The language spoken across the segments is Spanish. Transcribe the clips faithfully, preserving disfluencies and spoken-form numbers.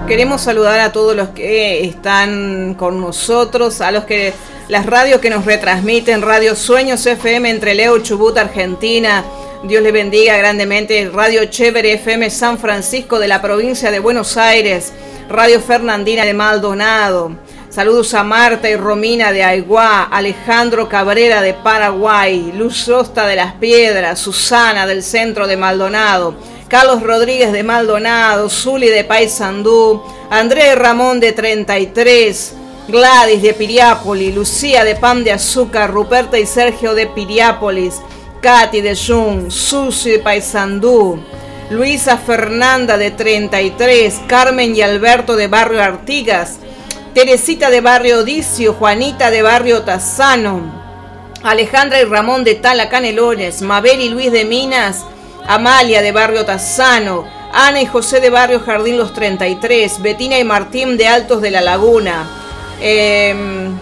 Queremos saludar a todos los que están con nosotros, a los que las radios que nos retransmiten, Radio Sueños F M entre Leo, Chubut, Argentina. Dios les bendiga grandemente. Radio Chévere F M San Francisco de la provincia de Buenos Aires. Radio Fernandina de Maldonado. Saludos a Marta y Romina de Aiguá, Alejandro Cabrera de Paraguay, Luz Rosta de Las Piedras, Susana del centro de Maldonado, Carlos Rodríguez de Maldonado, Zuli de Paysandú, Andrés Ramón de treinta y tres, Gladys de Piriápolis, Lucía de Pan de Azúcar, Ruperta y Sergio de Piriápolis, Katy de Jun, Susi de Paysandú, Luisa Fernanda de treinta y tres, Carmen y Alberto de Barrio Artigas, Teresita de Barrio Odicio, Juanita de Barrio Tazano, Alejandra y Ramón de Tala Canelones, Mabel y Luis de Minas, Amalia de Barrio Tazano, Ana y José de Barrio Jardín Los treinta y tres, Betina y Martín de Altos de la Laguna, eh,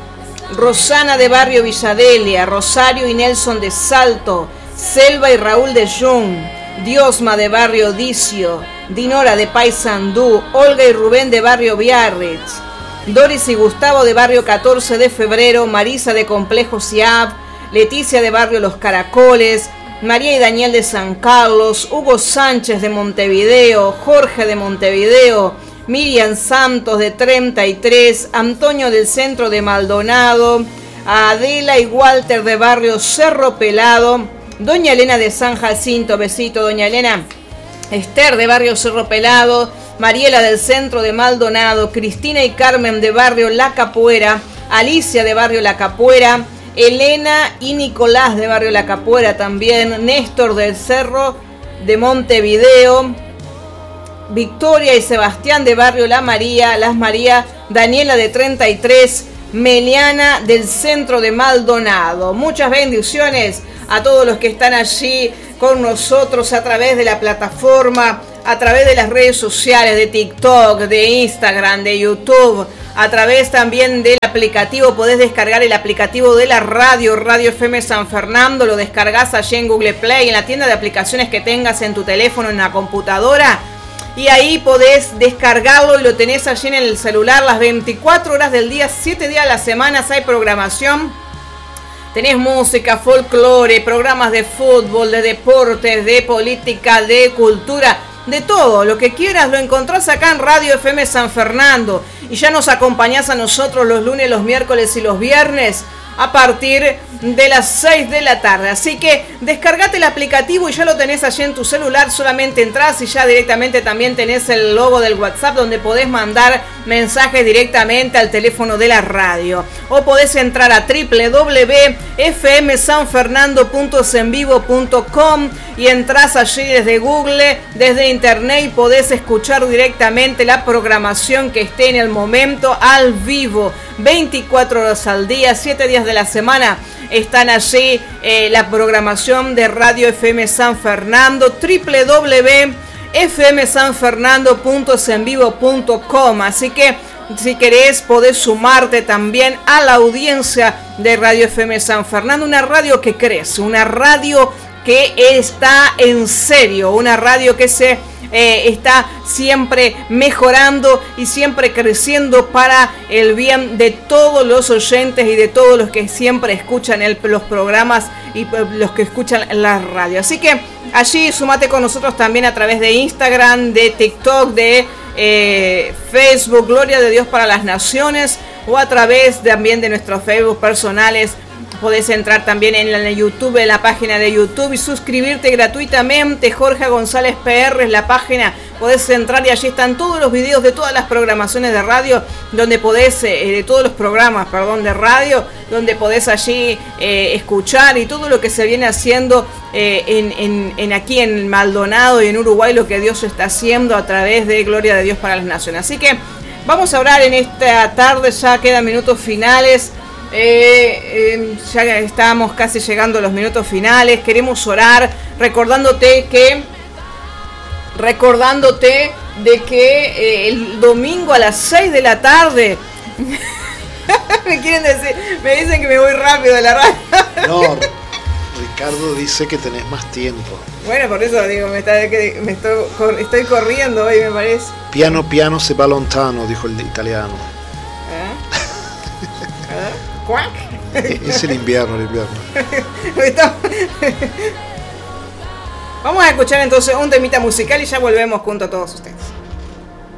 Rosana de Barrio Villadelia, Rosario y Nelson de Salto, Selva y Raúl de Jung, Diosma de Barrio Odicio, Dinora de Paysandú, Olga y Rubén de Barrio Biarritz, Doris y Gustavo de Barrio catorce de febrero, Marisa de Complejo Siab, Leticia de Barrio Los Caracoles, María y Daniel de San Carlos, Hugo Sánchez de Montevideo, Jorge de Montevideo, Miriam Santos de treinta y tres, Antonio del centro de Maldonado, Adela y Walter de Barrio Cerro Pelado, Doña Elena de San Jacinto, besito Doña Elena, Esther de Barrio Cerro Pelado, Mariela del centro de Maldonado, Cristina y Carmen de Barrio La Capuera, Alicia de Barrio La Capuera, Elena y Nicolás de Barrio La Capuera también, Néstor del Cerro de Montevideo, Victoria y Sebastián de Barrio La María, Las María, Daniela de treinta y tres, Meliana del centro de Maldonado. Muchas bendiciones a todos los que están allí con nosotros a través de la plataforma, a través de las redes sociales, de TikTok, de Instagram, de YouTube, a través también del aplicativo. Podés descargar el aplicativo de la radio, Radio F M San Fernando, lo descargas allí en Google Play, en la tienda de aplicaciones que tengas en tu teléfono, en la computadora, y ahí podés descargarlo y lo tenés allí en el celular las veinticuatro horas del día, siete días a la semana. Hay programación, tenés música, folclore, programas de fútbol, de deportes, de política, de cultura, de todo, lo que quieras lo encontrás acá en Radio F M San Fernando. Y ya nos acompañás a nosotros los lunes, los miércoles y los viernes a partir de las seis de la tarde. Así que descargate el aplicativo y ya lo tenés allí en tu celular. Solamente entrás y ya directamente también tenés el logo del WhatsApp donde podés mandar mensajes directamente al teléfono de la radio. O podés entrar a doble u doble u doble u punto f m san fernando punto senvivo punto com y entrás allí desde Google, desde internet, y podés escuchar directamente la programación que esté en el momento al vivo. veinticuatro horas al día, siete días de la semana están allí eh, la programación de Radio F M San Fernando, doble u doble u doble u punto f m san fernando punto senvivo punto com. Así que si querés podés sumarte también a la audiencia de Radio F M San Fernando, una radio que crece, una radio que está en serio, una radio que se eh, está siempre mejorando y siempre creciendo para el bien de todos los oyentes y de todos los que siempre escuchan el, los programas y los que escuchan la radio. Así que allí sumate con nosotros también a través de Instagram, de TikTok, de eh, Facebook, Gloria de Dios para las Naciones, o a través también de nuestros Facebook personales. Podés entrar también en la YouTube, en la página de YouTube, y suscribirte gratuitamente. Jorge González P R es la página. Podés entrar y allí están todos los videos de todas las programaciones de radio, donde podés, eh, de todos los programas, perdón, de radio, donde podés allí eh, escuchar y todo lo que se viene haciendo eh, en, en, en aquí en Maldonado y en Uruguay, lo que Dios está haciendo a través de Gloria de Dios para las Naciones. Así que vamos a orar en esta tarde, ya quedan minutos finales. Eh, eh, ya estamos casi llegando a los minutos finales. Queremos orar recordándote que recordándote de que eh, el domingo a las seis de la tarde me quieren decir, me dicen que me voy rápido de la radio. No, Ricardo dice que tenés más tiempo. Bueno, por eso digo, me, está, que me estoy, estoy corriendo hoy, me parece. Piano piano se va lontano, dijo el italiano. ¿Eh? ¿Eh? ¿Cuac? Es el invierno, el invierno. Vamos a escuchar entonces un temita musical y ya volvemos junto a todos ustedes.